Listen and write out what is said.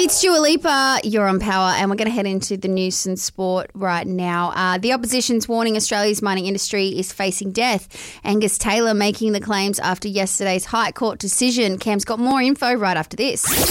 It's Dua Lipa, you're on Power, and we're going to head into the news and sport right now. The opposition's warning Australia's mining industry is facing death. Angus Taylor making the claims after yesterday's High Court decision. Cam's got more info right after this.